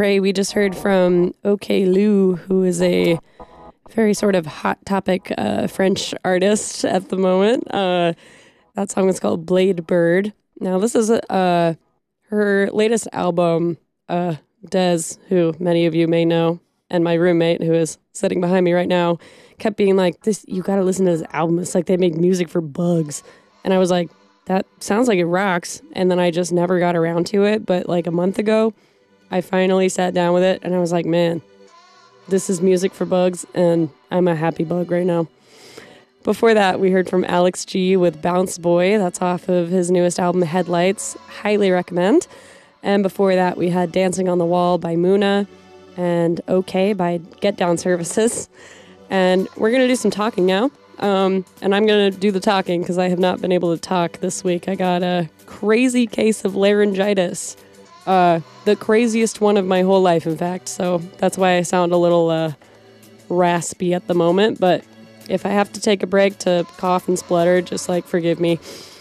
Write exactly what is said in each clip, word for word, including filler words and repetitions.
Ray, we just heard from OK Lou, who is a very sort of hot topic uh, French artist at the moment. Uh, that song is called Blade Bird. Now, this is uh, her latest album, uh, Des, who many of you may know, and my roommate, who is sitting behind me right now, kept being like, "This, you got to listen to this album. It's like they make music for bugs." And I was like, that sounds like it rocks. And then I just never got around to it. But like a month ago, I finally sat down with it and I was like, man, this is music for bugs. And I'm a happy bug right now. Before that, we heard from Alex G with Bounce Boy. That's off of his newest album, Headlights. Highly recommend. And before that, we had Dancing on the Wall by Muna and OK by Get Down Services. And we're going to do some talking now. Um, and I'm going to do the talking because I have not been able to talk this week. I got a crazy case of laryngitis. Uh, the craziest one of my whole life, in fact. So that's why I sound a little uh, raspy at the moment. But if I have to take a break to cough and splutter, just like forgive me.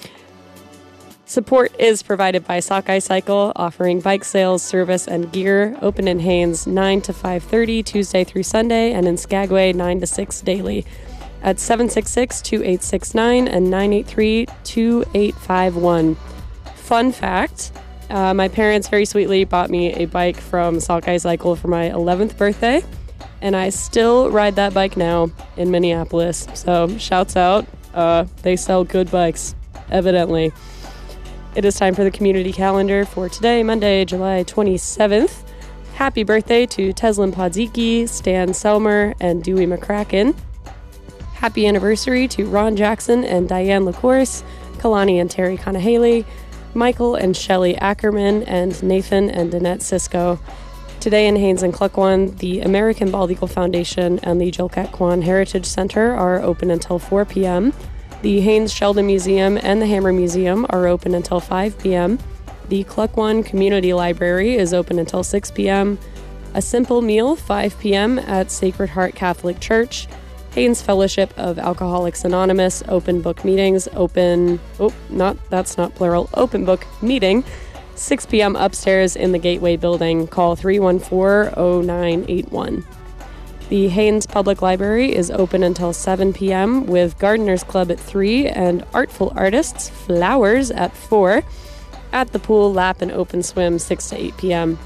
Support is provided by Sockeye Cycle, offering bike sales, service, and gear. Open in Haines nine to five thirty, Tuesday through Sunday, and in Skagway nine to six daily. At seven six six, two eight six nine and nine eight three, two eight five one. Fun fact, uh, my parents very sweetly bought me a bike from Sockeye Cycle for my eleventh birthday, and I still ride that bike now in Minneapolis. So shouts out, uh, they sell good bikes, evidently. It is time for the community calendar for today, Monday, July twenty-seventh. Happy birthday to Teslin Podzicki, Stan Selmer, and Dewey McCracken. Happy anniversary to Ron Jackson and Diane LaCourse, Kalani and Terry Conahaley, Michael and Shelley Ackerman, and Nathan and Danette Cisco. Today in Haines and Cluckwan, the American Bald Eagle Foundation and the Jolkat Kwan Heritage Center are open until four p.m. The Haines Sheldon Museum and the Hammer Museum are open until five p.m. The Cluckwan Community Library is open until six p.m. A simple meal, five p.m. at Sacred Heart Catholic Church. Haines Fellowship of Alcoholics Anonymous, open book meetings, open, oh, not, that's not plural, open book meeting, six p.m. upstairs in the Gateway Building. Call three one four, oh nine eight one. The Haines Public Library is open until seven p.m. with Gardeners Club at three and Artful Artists, Flowers at four. At the pool, lap and open swim, six to eight p.m.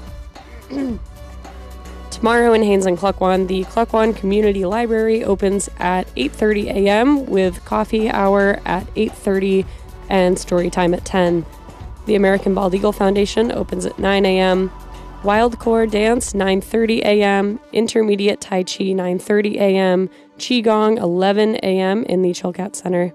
Tomorrow in Haines and Cluckwan, the Cluckwan Community Library opens at eight thirty a.m. with coffee hour at eight thirty and story time at ten. The American Bald Eagle Foundation opens at nine a.m. Wildcore Dance, nine thirty a.m. Intermediate Tai Chi, nine thirty a.m. Qigong, eleven a.m. in the Chilkat Center.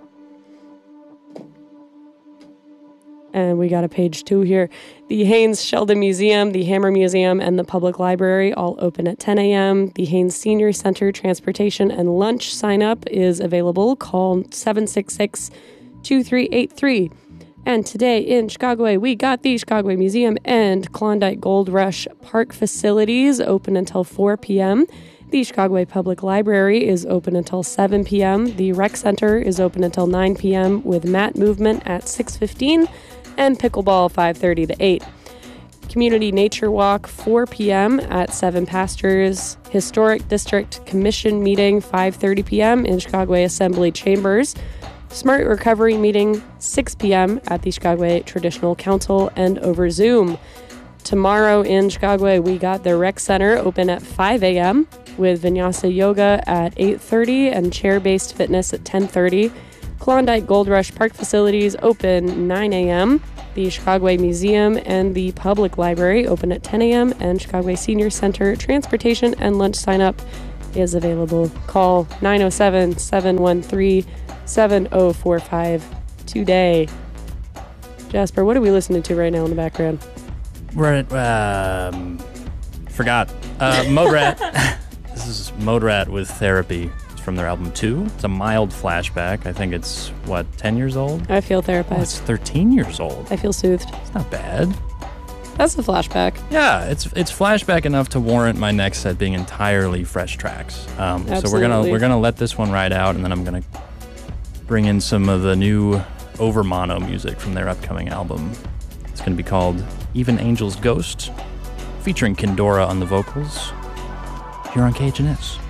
And we got a page two here. The Haines Sheldon Museum, the Hammer Museum, and the Public Library all open at ten a.m. The Haines Senior Center Transportation and Lunch sign-up is available. Call seven six six, two three eight three. And today in Chicago, we got the Chicago Museum and Klondike Gold Rush Park facilities open until four p.m. The Chicago Public Library is open until seven p.m. The Rec Center is open until nine p.m. with Mat Movement at six fifteen and Pickleball five thirty to eight. Community Nature Walk four p.m. at Seven Pastures. Historic District Commission meeting five thirty p.m. in Chicago Assembly Chambers. Smart Recovery meeting six p.m. at the Chicago Traditional Council and over Zoom. Tomorrow in Chicago, we got the Rec Center open at five a.m. with Vinyasa Yoga at eight thirty and chair-based fitness at ten thirty. Klondike Gold Rush Park facilities open nine a.m. The Chicago Museum and the Public Library open at ten a.m. and Chicago Senior Center transportation and lunch sign-up is available. Call nine oh seven, seven one three, seven oh four five today. Jasper, what are we listening to right now in the background? We're at, um, forgot. Uh, Mode Rat. This is Mode Rat with Therapy. It's from their album two. It's a mild flashback. I think it's, what, ten years old? I feel therapized. Oh, it's thirteen years old. I feel soothed. It's not bad. That's a flashback. Yeah, it's it's flashback enough to warrant my next set being entirely fresh tracks. Um, so we're gonna we're gonna let this one ride out, and then I'm gonna bring in some of the new Over Mono music from their upcoming album. It's gonna be called Even Angel's Ghost. featuring Kindora on the vocals, here on K H N S.